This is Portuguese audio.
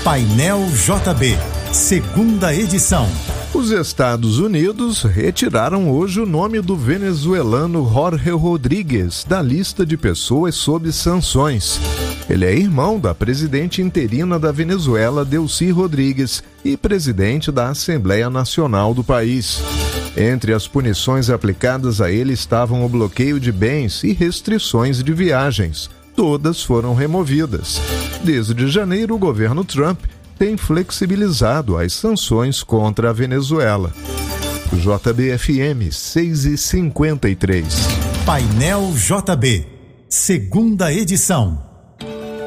Painel JB, segunda edição. Os Estados Unidos retiraram hoje o nome do venezuelano Jorge Rodríguez da lista de pessoas sob sanções. Ele é irmão da presidente interina da Venezuela, Delcy Rodríguez, e presidente da Assembleia Nacional do país. Entre as punições aplicadas a ele estavam o bloqueio de bens e restrições de viagens. Todas foram removidas. Desde janeiro, o governo Trump tem flexibilizado as sanções contra a Venezuela. JBFM 6h53. Painel JB, segunda edição.